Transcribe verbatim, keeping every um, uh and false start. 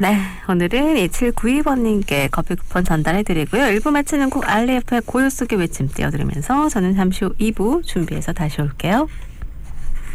네, 오늘은 이칠구이 번님께 커피 쿠폰 전달해드리고요. 일 부 마치는 곡 알리에프의 고요 속의 외침 띄워드리면서 저는 잠시 후 이 부 준비해서 다시 올게요.